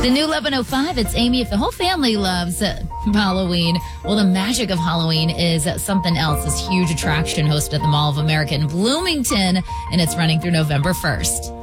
The new 11:05, it's Amy. If the whole family loves Halloween, well, the magic of Halloween is something else. This huge attraction hosted at the Mall of America in Bloomington, and it's running through November 1st.